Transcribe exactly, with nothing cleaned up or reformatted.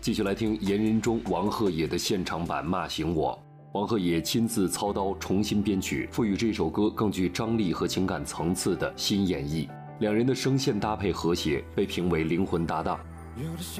继续来听言人中王鹤野的现场版《骂醒我》。王鹤野亲自操刀重新编曲，赋予这首歌更具张力和情感层次的新演绎。两人的声线搭配和谐，被评为灵魂搭档。